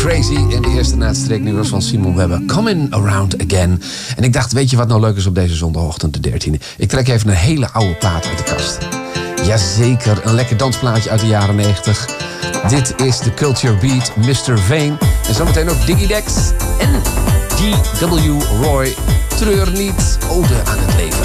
Crazy. En de eerste na het streeknummer was van Simon Webber. Coming Around Again. En ik dacht, weet je wat nou leuk is op deze zondagochtend de 13e? Ik trek even een hele oude plaat uit de kast. Jazeker, een lekker dansplaatje uit de jaren 90. Dit is de Culture Beat, Mr. Vane. En zometeen ook Diggy Dex en D.W. Roy. Treur niet, ode aan het leven.